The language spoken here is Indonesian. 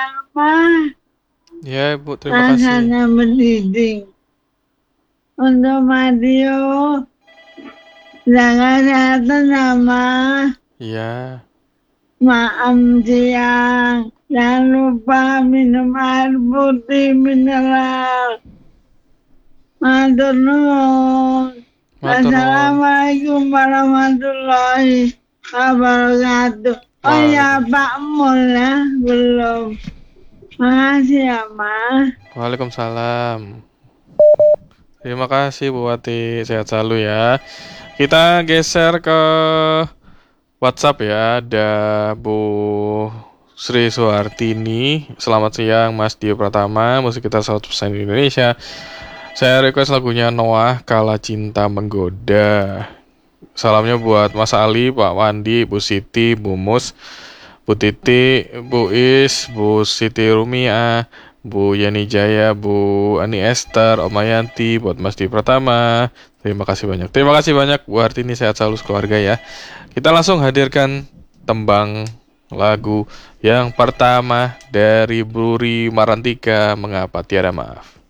Ma, Ya, Ibu, terima kasih. rasanya mendidik. Untuk Mario, jaga kesehatan sama Ya, makan siang. Jangan lupa minum air putih mineral. Matur nuwun. matur nuwun. Assalamualaikum warahmatullahi wabarakatuh. Oh ya, Waalaikumsalam. Pak Mul ya, belum. Makasih ya, Ma. Waalaikumsalam. Terima kasih Bu Wati, sehat selalu ya. Kita geser ke WhatsApp ya, ada Bu Sri Suhartini. Selamat siang Mas Dio Pratama, musik kita 100% Indonesia. Saya request lagunya Noah, Kala Cinta Menggoda. Salamnya buat Mas Ali, Pak Wandi, Bu Siti, Bu Mus, Bu Titi, Bu Is, Bu Siti Rumia, Bu Yani Jaya, Bu Ani Esther, Om Mayanti, buat Mas Di Pratama. Terima kasih banyak. Terima kasih banyak Bu Hartini, sehat selalu keluarga ya. Kita langsung hadirkan tembang lagu yang pertama dari Bruri Marantika, Mengapa Tiada Maaf.